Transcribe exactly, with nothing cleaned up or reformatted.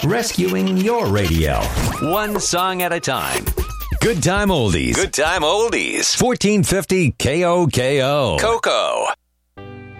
rescuing your radio. One song at a time. Good Time Oldies. Good Time Oldies. fourteen fifty K O K O. Coco.